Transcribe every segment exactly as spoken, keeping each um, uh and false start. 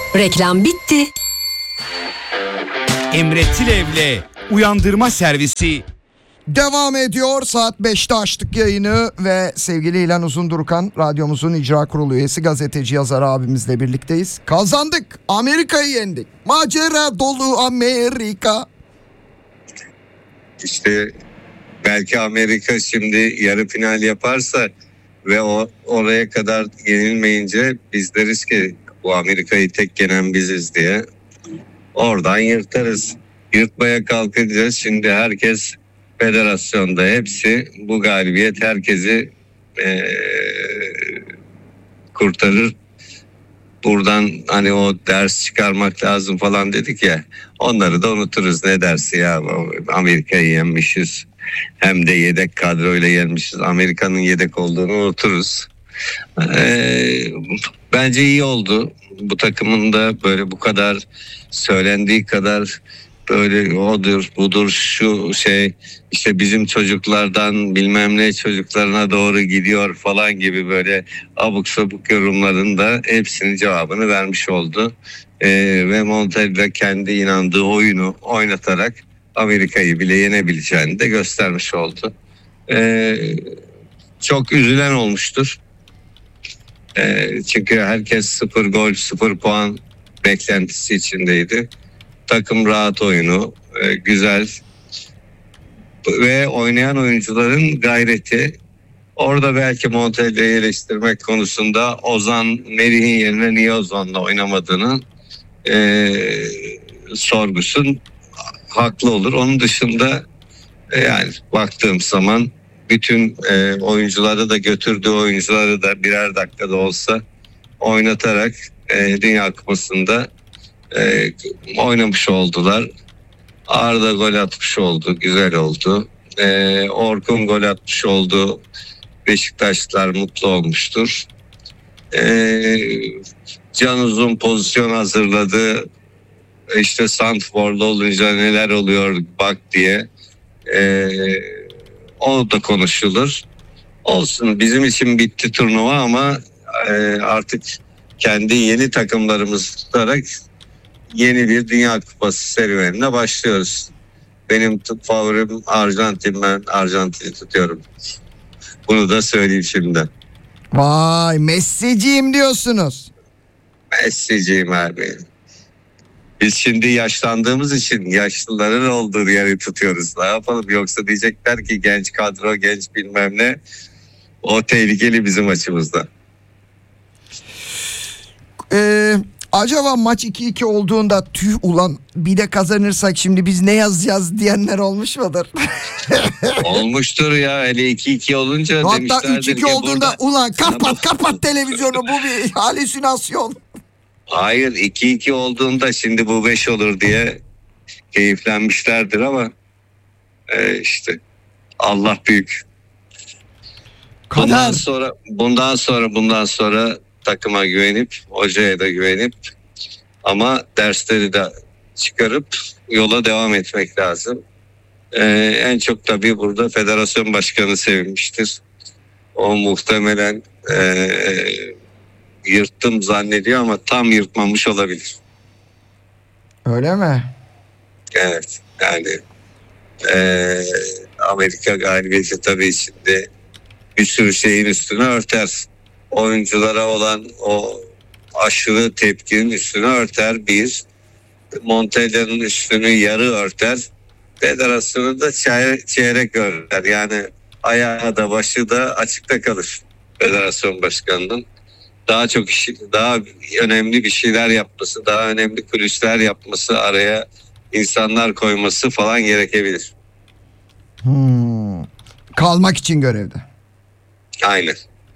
Reklam bitti. Emre Tilev'le Uyandırma Servisi devam ediyor. Saat beşte açtık yayını ve sevgili İlhan Uzundurkan, radyomuzun icra kurulu üyesi, gazeteci, yazar abimizle birlikteyiz. Kazandık. Amerika'yı yendik. Macera dolu Amerika. İşte belki Amerika şimdi yarı final yaparsa ve o oraya kadar yenilmeyince biz deriz ki bu Amerika'yı tek yenen biziz diye. Oradan yırtarız. Yırtmaya kalkacağız. Şimdi herkes federasyonda, hepsi bu galibiyet herkesi ee, kurtarır. Buradan hani o ders çıkarmak lazım falan dedik ya, onları da unuturuz. Ne dersi ya, Amerika'yı yenmişiz, hem de yedek kadroyla yenmişiz, Amerika'nın yedek olduğunu unuturuz. Ee, bence iyi oldu. Bu takımın da böyle bu kadar söylendiği kadar böyle odur budur şu şey işte bizim çocuklardan bilmem ne çocuklarına doğru gidiyor falan gibi böyle abuk sabuk yorumların da hepsinin cevabını vermiş oldu. Ee, ve Montella kendi inandığı oyunu oynatarak Amerika'yı bile yenebileceğini de göstermiş oldu. Ee, çok üzülen olmuştur. Ee, çünkü herkes sıfır gol sıfır puan beklentisi içindeydi. Takım rahat oyunu, e, güzel ve oynayan oyuncuların gayreti. Orada belki Montella'yı eleştirmek konusunda Ozan Merih'in yerine niye Ozan'la oynamadığını e, sorgusun haklı olur. Onun dışında e, yani baktığım zaman bütün e, oyuncuları da götürdüğü oyuncuları da birer dakikada olsa oynatarak e, Dünya Kupası'nda e, oynamış oldular. Arda gol atmış oldu, güzel oldu. E, Orkun gol atmış oldu. Beşiktaşlılar mutlu olmuştur. E, Can Uzun pozisyon hazırladı. İşte santrforlu olunca neler oluyor bak diye. E, o da konuşulur. Olsun, bizim için bitti turnuva ama e, artık kendi yeni takımlarımızı tutarak yeni bir Dünya Kupası serüvenine başlıyoruz. Benim favorim Arjantin, ben Arjantin'i tutuyorum. Bunu da söyleyeyim şimdiden. Vay, Messi'ciyim diyorsunuz. Messi'ciyim abi. Biz şimdi yaşlandığımız için yaşlıların olduğu yeri tutuyoruz. Ne yapalım, yoksa diyecekler ki genç kadro, genç bilmem ne. O tehlikeli bizim açımızda. Ee, acaba maç iki iki olduğunda tüh ulan bir de kazanırsak şimdi biz ne yazacağız diyenler olmuş mudur? Olmuştur ya, hele iki iki olunca hatta demişlerdir üç iki ki olduğunda burada... ulan kapat kapat televizyonu, bu bir halüsinasyon. Hayır, iki iki olduğunda şimdi bu beş olur diye keyiflenmişlerdir ama e, işte Allah büyük. Bundan sonra bundan sonra bundan sonra takıma güvenip, hocaya da güvenip ama dersleri de çıkarıp yola devam etmek lazım. Ee, en çok tabii burada federasyon başkanı sevinmiştir. O muhtemelen e, yırttım zannediyor ama tam yırtmamış olabilir. Öyle mi? Evet, yani e, Amerika galibiyeti tabii şimdi bir sürü şeyin üstüne örter. Oyunculara olan o aşırı tepkinin üstüne örter bir. Montella'nın üstünü yarı örter. Federasyonu da çeyrek, çeyrek örter. Yani ayağı da başı da açıkta kalır federasyon başkanının. Daha çok iş, daha önemli bir şeyler yapması, daha önemli kulisler yapması, araya insanlar koyması falan gerekebilir. Hmm. Kalmak için görevde. Aynen.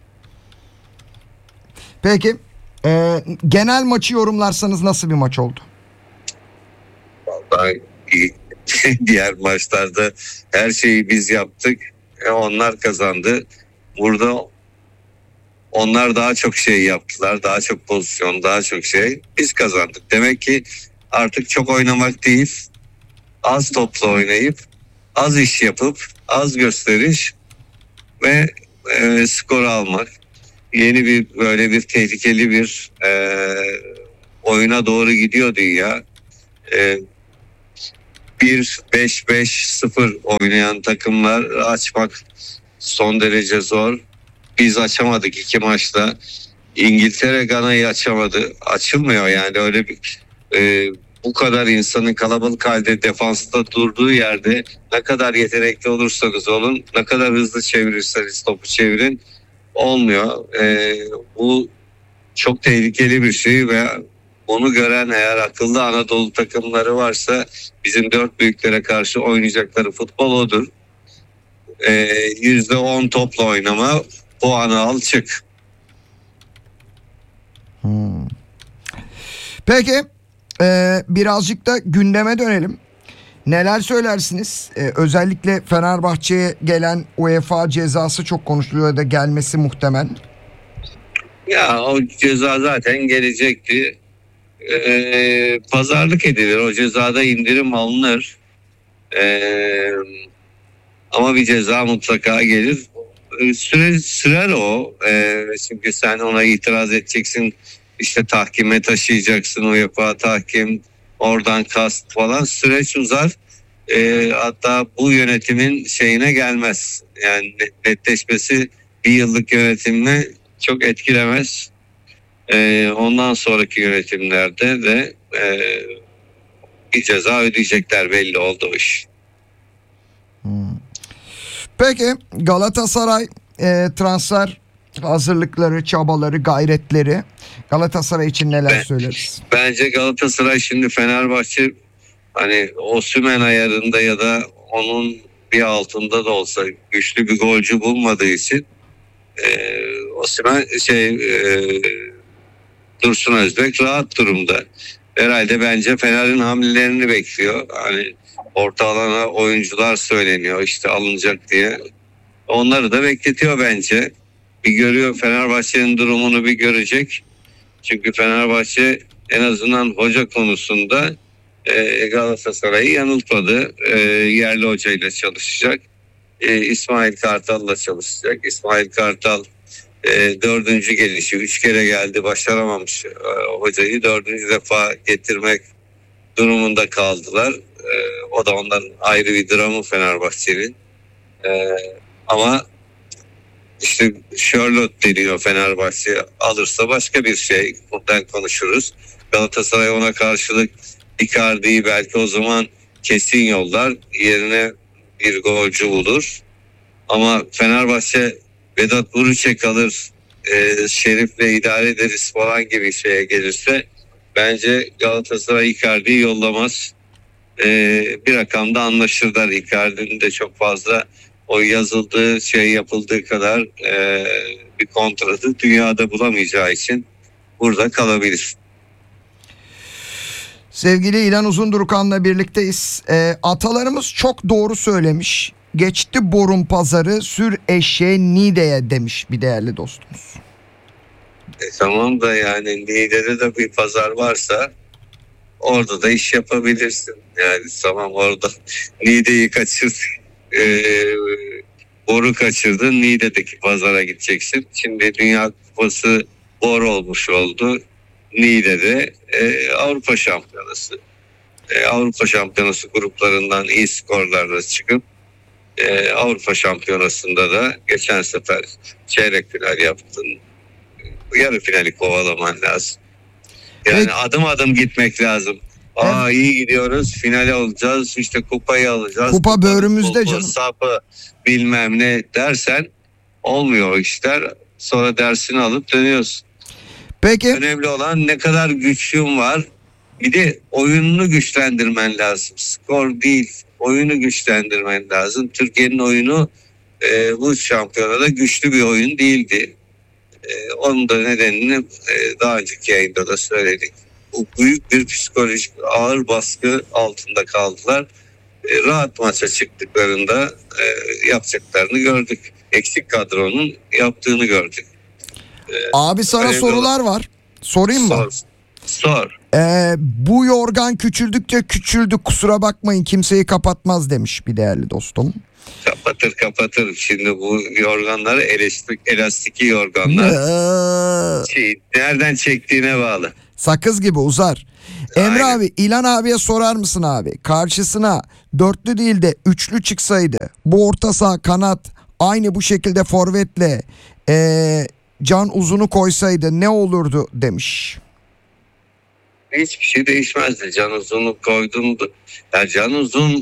Peki e, genel maçı yorumlarsanız nasıl bir maç oldu? Vallahi diğer maçlarda her şeyi biz yaptık. Onlar kazandı. Burada onlar daha çok şey yaptılar. Daha çok pozisyon, daha çok şey. Biz kazandık. Demek ki artık çok oynamak değil, az topla oynayıp, az iş yapıp, az gösteriş ve e, skor almak. Yeni bir böyle bir tehlikeli bir e, oyuna doğru gidiyor dünya. Ee, bir beş beş sıfır oynayan takımlar açmak son derece zor. Biz açamadık iki maçta. İngiltere Gana'yı açamadı. Açılmıyor yani öyle bir e, bu kadar insanın kalabalık halde defansta durduğu yerde ne kadar yetenekli olursanız olun, ne kadar hızlı çevirirseniz topu çevirin olmuyor. E, bu çok tehlikeli bir şey ve onu gören eğer akıllı Anadolu takımları varsa bizim dört büyüklere karşı oynayacakları futbol odur. yüzde on topla oynama, puanı al çık. Hmm. Peki e, birazcık da gündeme dönelim. Neler söylersiniz? E, özellikle Fenerbahçe'ye gelen UEFA cezası çok konuşuluyor da gelmesi muhtemel. Ya o ceza zaten gelecekti. Ee, pazarlık edilir. O cezada indirim alınır. Ee, ama bir ceza mutlaka gelir. Süre, sürer o. Ee, çünkü sen ona itiraz edeceksin. İşte tahkime taşıyacaksın. UEFA tahkim, oradan kast falan. Süreç uzar. Ee, hatta bu yönetimin şeyine gelmez. Yani netleşmesi bir yıllık yönetimle çok etkilemez. Ee, ondan sonraki yönetimlerde de e, bir ceza ödeyecekler, belli oldu o iş. Hmm. Peki Galatasaray e, transfer hazırlıkları, çabaları, gayretleri Galatasaray için neler ben, söyleriz? Bence Galatasaray şimdi Fenerbahçe hani Osimhen ayarında ya da onun bir altında da olsa güçlü bir golcü bulmadığı için e, Osimhen şey e, Dursun Özbek rahat durumda. Herhalde bence Fener'in hamlelerini bekliyor. Hani orta alana oyuncular söyleniyor işte alınacak diye. Onları da bekletiyor bence. Bir görüyor, Fenerbahçe'nin durumunu bir görecek. Çünkü Fenerbahçe en azından hoca konusunda e, Galatasaray'ı yanıltmadı. E, yerli hocayla çalışacak. E, İsmail Kartal'la çalışacak. İsmail Kartal E, dördüncü gelişi, üç kere geldi, başaramamış e, hocayı dördüncü defa getirmek durumunda kaldılar. E, o da ondan ayrı bir dramı Fenerbahçe'nin. E, ama işte Charlotte deniyor, Fenerbahçe alırsa başka bir şey. Bundan konuşuruz. Galatasaray ona karşılık Icardi'yi belki o zaman kesin yollar, yerine bir golcü bulur. Ama Fenerbahçe Vedat Muriç'e kalır, e, Şerif'le idare ederiz falan gibi şeye gelirse bence Galatasaray Icardi'yi yollamaz. E, bir rakamda anlaşırlar. Icardi'nin de çok fazla o yazıldığı şey yapıldığı kadar e, bir kontratı dünyada bulamayacağı için burada kalabilir. Sevgili İlhan Uzundurkan'la birlikteyiz. E, atalarımız çok doğru söylemiş. Geçti borun pazarı, sür eşeğe Niğde'ye demiş bir değerli dostumuz. E, tamam da yani Niğde'de de bir pazar varsa orada da iş yapabilirsin. Yani tamam, orada Niğde'yi kaçır, e, boru kaçırdın, Niğde'deki pazara gideceksin. Şimdi Dünya Kupası bor olmuş oldu. Niğde'de e, Avrupa Şampiyonası. E, Avrupa Şampiyonası gruplarından iyi skorlarla çıkıp Ee, Avrupa Şampiyonası'nda da geçen sefer çeyrek final yaptın. Yarı finali kovalaman lazım. Yani Peki. adım adım gitmek lazım. Aa, Evet. iyi gidiyoruz, finale olacağız, işte kupayı alacağız. Kupa böğrümüzde futbol canım. sapı bilmem ne dersen olmuyor o işler. Sonra dersini alıp dönüyorsun. Peki. Önemli olan ne kadar güçlüğün var. Bir de oyununu güçlendirmen lazım. Skor değil, oyunu güçlendirmen lazım. Türkiye'nin oyunu e, bu şampiyonada güçlü bir oyun değildi. E, onun da nedenini e, daha önceki yayında da söyledik. Bu büyük bir psikolojik ağır baskı altında kaldılar. E, rahat maça çıktıklarında e, yapacaklarını gördük. Eksik kadronun yaptığını gördük. E, Abi sana önemli sorular var. Sorayım mı? Sor. Sor. Ee, bu yorgan küçüldükçe küçüldü, kusura bakmayın, kimseyi kapatmaz demiş bir değerli dostum. Kapatır kapatır. Şimdi bu yorganları elastik, elastiki yorganlar. Ee, Şey, nereden çektiğine bağlı. sakız gibi uzar. Emre Aynen. abi, İlhan abiye sorar mısın abi? Karşısına dörtlü değil de üçlü çıksaydı, bu orta saha kanat aynı bu şekilde forvetle ee, Can Uzun'u koysaydı ne olurdu demiş. Hiçbir şey değişmezdi. Can Uzun'u koydum. Ya Can Uzun